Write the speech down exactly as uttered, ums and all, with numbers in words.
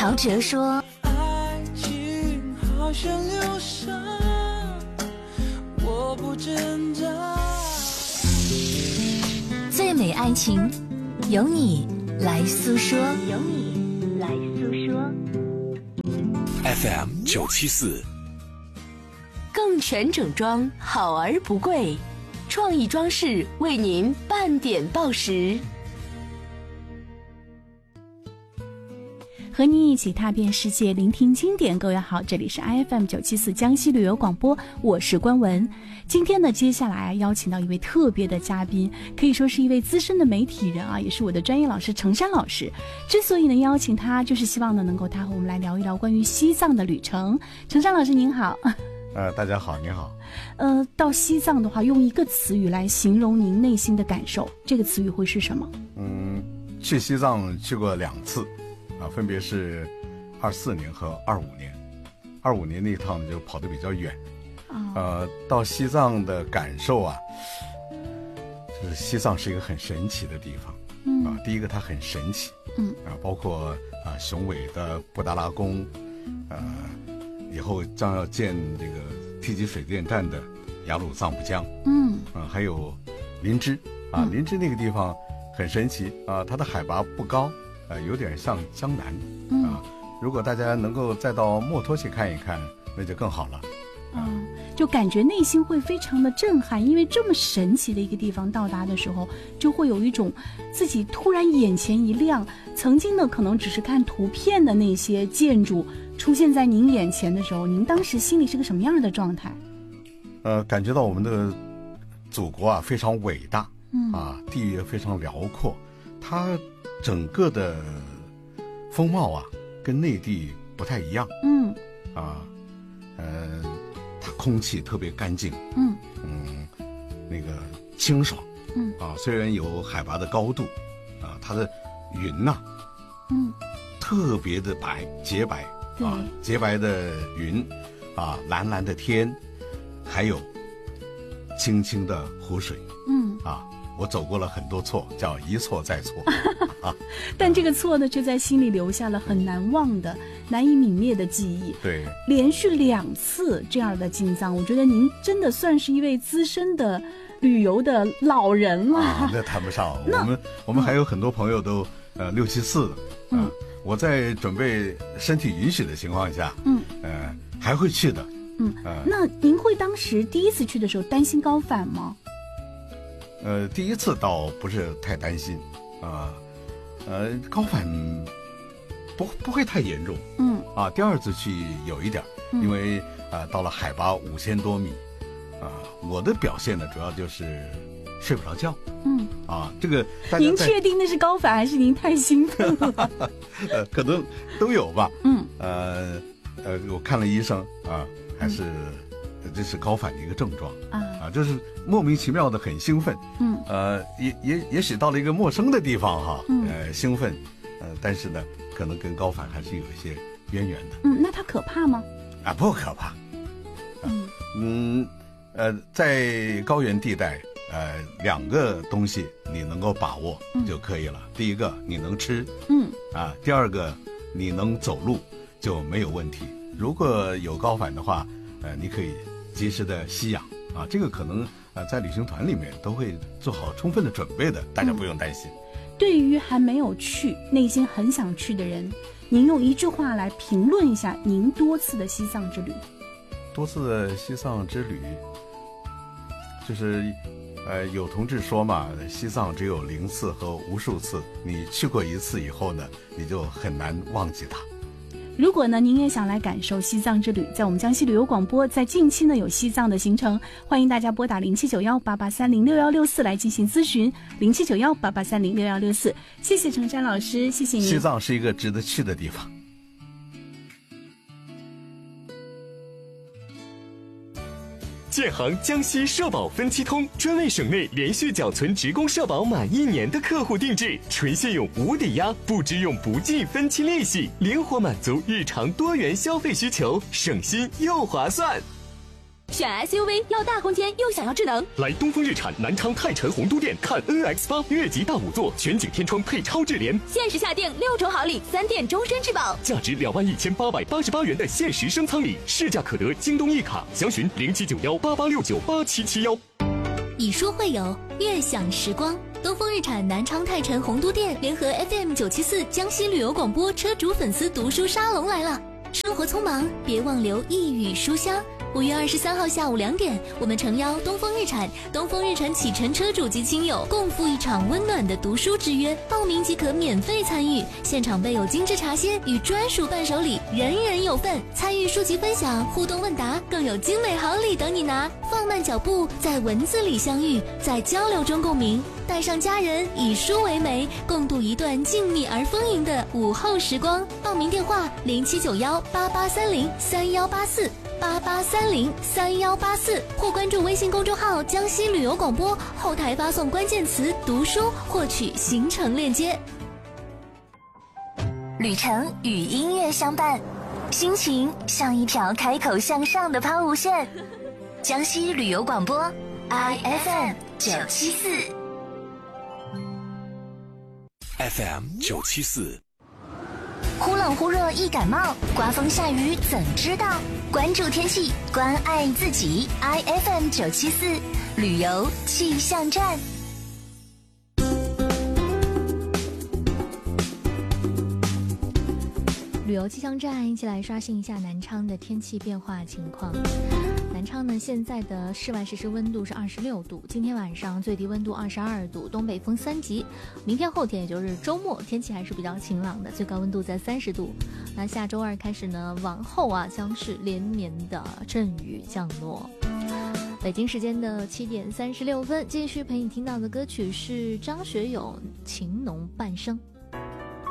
陶喆说， 爱情好像流沙，我不挣扎。 最美爱情，由你来诉说，由你来诉说。 F M 九七四， 更全整装，好而不贵，创意装饰为您半点报时。 和你一起踏遍世界，聆听经典。各位好，这里是 I F M 九七四江西旅游广播，我是关文。今天呢，接下来邀请到一位特别的嘉宾，可以说是一位资深的媒体人啊，也是我的专业老师程山老师。之所以能邀请他，就是希望呢能够他和我们来聊一聊关于西藏的旅程。程山老师您好。 呃，大家好，您好。 呃，到西藏的话，用一个词语来形容您内心的感受，这个词语会是什么？嗯， 去西藏去过两次。啊，分别是二四年和二五年。二五年那一趟就跑得比较远。哦、呃，到西藏的感受啊，就是西藏是一个很神奇的地方。嗯啊，第一个它很神奇。嗯啊，包括啊雄伟的布达拉宫，呃，以后将要建这个梯级水电站的雅鲁藏布江。嗯啊，还有林芝啊，嗯、林芝那个地方很神奇啊，它的海拔不高。呃，有点像江南、嗯、啊。如果大家能够再到墨脱去看一看，那就更好了。 啊、嗯，就感觉内心会非常的震撼，因为这么神奇的一个地方到达的时候，就会有一种自己突然眼前一亮。曾经呢，可能只是看图片的那些建筑出现在您眼前的时候，您当时心里是个什么样的状态？ 呃，感觉到我们的祖国啊非常伟大，嗯啊，地域非常辽阔，它。整个的风貌啊，跟内地不太一样。嗯，啊，呃，它空气特别干净。嗯嗯，那个清爽。嗯啊，虽然有海拔的高度，啊，它的云呐、啊，嗯，特别的白，洁白。啊，洁白的云，啊，蓝蓝的天，还有清清的湖水。嗯啊。我走过了很多错，叫一错再错。啊、 但这个错呢，却在心里留下了很难忘的、难以泯灭的记忆。 对， 连续两次这样的进藏，我觉得您真的算是一位资深的旅游的老人了。 啊，那谈不上，我们我们还有很多朋友都呃六七四了。嗯、呃，我在准备身体允许的情况下，嗯，呃，还会去的。 嗯，呃、那您会当时第一次去的时候担心高反吗？ 呃，第一次倒不是太担心，啊、呃，呃，高反不不会太严重，嗯，啊，第二次去有一点，嗯、因为啊、呃，到了海拔五千多米，啊、呃，我的表现呢，主要就是睡不着觉，嗯，啊，这个大家您确定那是高反还是您太兴奋了？ 呃，可能都有吧，嗯，呃呃，我看了医生啊，还是。嗯这是高反的一个症状啊，啊，就是莫名其妙的很兴奋，嗯，呃，也也也许到了一个陌生的地方哈，嗯、呃，兴奋，呃，但是呢，可能跟高反还是有一些渊源的。 嗯，那它可怕吗？ 啊，不可怕。嗯嗯，呃，在高原地带，呃，两个东西你能够把握就可以了。嗯、第一个你能吃，嗯，啊，第二个你能走路就没有问题。如果有高反的话，呃，你可以。及时的吸氧啊，这个可能呃在旅行团里面都会做好充分的准备的，大家不用担心。 嗯、对于还没有去、内心很想去的人，您用一句话来评论一下您多次的西藏之旅。 多次的西藏之旅，就是呃有同志说嘛，西藏只有零次和无数次，你去过一次以后呢，你就很难忘记它。 如果呢，您也想来感受西藏之旅，在我们江西旅游广播，在近期呢有西藏的行程，欢迎大家拨打零七九幺八八三零六幺六四来进行咨询，零七九幺八八三零六幺六四。谢谢程山老师，谢谢您。 西藏是一个值得去的地方。 建行江西社保分期通专为省内连续缴存职工社保满一年的客户定制，纯信用无抵押，不支用不计分期利息，灵活满足日常多元消费需求，省心又划算。 选 S U V 要大空间又想要智能， 来东风日产南昌泰辰鸿都店看 N X 八 越级大五座全景天窗配超智联， 限时下定六重好礼，三电终身质保， 价值两万一千八百八十八元的限时升舱礼，市价可得京东一卡，详询零七九幺八八六九八七七幺。 以书会友，悦享时光。东风日产南昌泰辰鸿都店联合 F M 九七四江西旅游广播车主粉丝读书沙龙来了。生活匆忙，别忘留一语书香。五月二十三号下午两点，我们诚邀东风日产、东风日产启辰车主及亲友共赴一场温暖的读书之约，报名即可免费参与。现场备有精致茶歇与专属伴手礼，人人有份。参与书籍分享、互动问答，更有精美好礼等你拿。放慢脚步，在文字里相遇，在交流中共鸣。带上家人，以书为媒，共度一段静谧而丰盈的午后时光。报名电话：零七九幺八八三零三幺八四。八八三零三幺八四，或关注微信公众号江西旅游广播，后台发送关键词读书获取行程链接。 旅程与音乐相伴，心情像一条开口向上的抛物线。江西旅游广播 I F M 九七四 F M 九七四。 忽冷忽热易感冒，刮风下雨怎知道？关注天气，关爱自己。I F M 九七四旅游气象站。 旅游气象站，一起来刷新一下南昌的天气变化情况。南昌呢，现在的室外实时温度是二十六度，今天晚上最低温度二十二度，东北风三级。明天后天也就是周末，天气还是比较晴朗的，最高温度在三十度。那下周二开始呢，往后啊将是连绵的阵雨降落。北京时间的七点三十六分，继续陪你听到的歌曲是张学友《情浓半生》。